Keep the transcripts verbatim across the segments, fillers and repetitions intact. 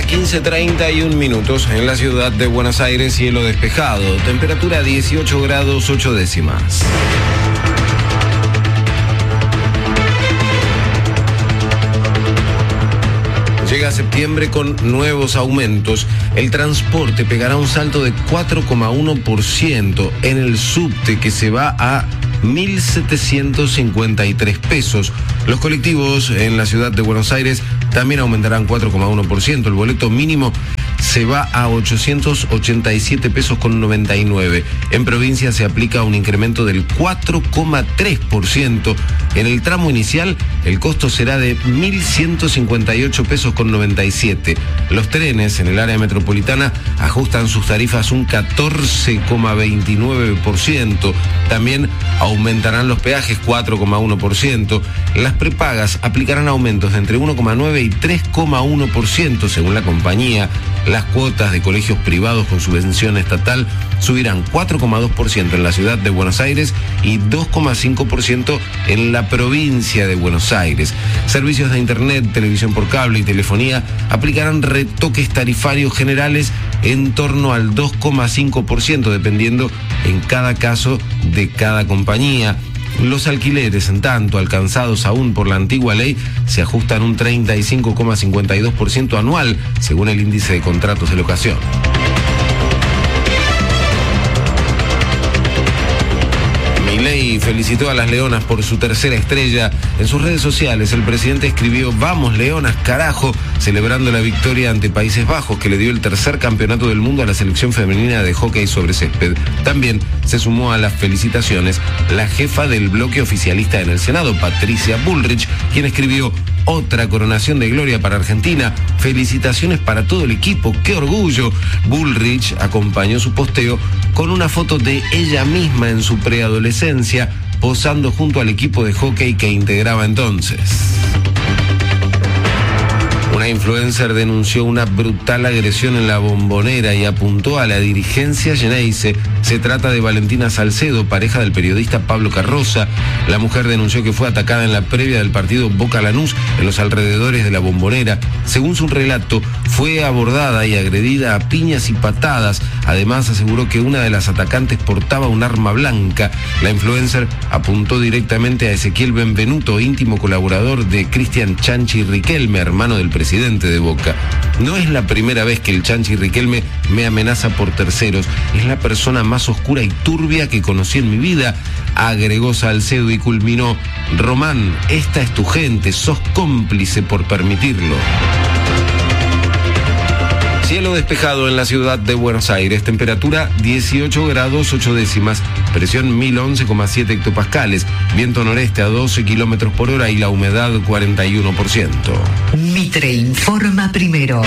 quince treinta y un minutos en la ciudad de Buenos Aires, cielo despejado, temperatura dieciocho grados ocho décimas. Llega septiembre con nuevos aumentos. El transporte pegará un salto de cuatro coma uno por ciento en el subte, que se va a mil setecientos cincuenta y tres pesos. Los colectivos en la ciudad de Buenos Aires también aumentarán cuatro coma uno por ciento. El boleto mínimo se va a ochocientos ochenta y siete pesos con noventa y nueve. En provincia se aplica un incremento del cuatro coma tres por ciento. En el tramo inicial, el costo será de mil ciento cincuenta y ocho pesos con noventa y siete. Los trenes en el área metropolitana ajustan sus tarifas un catorce coma veintinueve por ciento. También aumentarán los peajes cuatro coma uno por ciento. Las prepagas aplicarán aumentos de entre uno coma nueve y tres coma uno por ciento según la compañía. Las cuotas de colegios privados con subvención estatal subirán cuatro coma dos por ciento en la ciudad de Buenos Aires y dos coma cinco por ciento en la provincia de Buenos Aires. Servicios de internet, televisión por cable y telefonía aplicarán retoques tarifarios generales en torno al dos coma cinco por ciento, dependiendo en cada caso de cada compañía. Los alquileres, en tanto, alcanzados aún por la antigua ley, se ajustan un treinta y cinco coma cincuenta y dos por ciento anual, según el índice de contratos de locación. Milei felicitó a las Leonas por su tercera estrella. En sus redes sociales, el presidente escribió: "Vamos Leonas, carajo", celebrando la victoria ante Países Bajos, que le dio el tercer campeonato del mundo a la selección femenina de hockey sobre césped. También se sumó a las felicitaciones la jefa del bloque oficialista en el Senado, Patricia Bullrich, quien escribió: "Otra coronación de gloria para Argentina. Felicitaciones para todo el equipo. ¡Qué orgullo!". Bullrich acompañó su posteo con una foto de ella misma en su preadolescencia, posando junto al equipo de hockey que integraba entonces. Una influencer denunció una brutal agresión en La Bombonera y apuntó a la dirigencia Geneise. Se trata de Valentina Salcedo, pareja del periodista Pablo Carroza. La mujer denunció que fue atacada en la previa del partido Boca Lanús en los alrededores de La Bombonera. Según su relato, fue abordada y agredida a piñas y patadas. Además, aseguró que una de las atacantes portaba un arma blanca. La influencer apuntó directamente a Ezequiel Benvenuto, íntimo colaborador de Cristian Chanchi Riquelme, hermano del presidente de Boca. "No es la primera vez que el Chanchi Riquelme me amenaza por terceros. Es la persona más oscura y turbia que conocí en mi vida", agregó Salcedo y culminó: "Román, esta es tu gente, sos cómplice por permitirlo". Cielo despejado en la ciudad de Buenos Aires, temperatura dieciocho grados ocho décimas, presión mil once coma siete hectopascales, viento noreste a doce kilómetros por hora y la humedad cuarenta y uno por ciento. Mitre informa primero.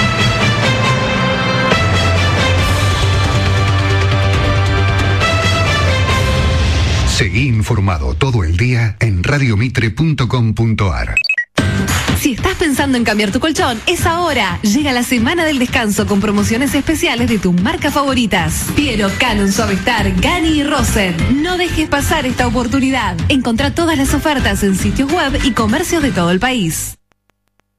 Seguí informado todo el día en radio mitre punto com punto ar. Si estás pensando en cambiar tu colchón, es ahora. Llega la semana del descanso con promociones especiales de tus marcas favoritas. Piero, Canon, Suavestar, Gani y Rosen. No dejes pasar esta oportunidad. Encontrá todas las ofertas en sitios web y comercios de todo el país.